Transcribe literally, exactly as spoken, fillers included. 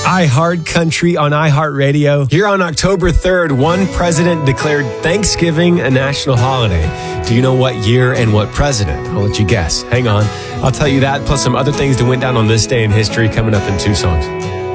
iHeart Country on iHeartRadio. Here on October third, one president declared Thanksgiving a national holiday. Do you know what year and what president? I'll let you guess. Hang on. I'll tell you that, plus some other things that went down on this day in history coming up in two songs.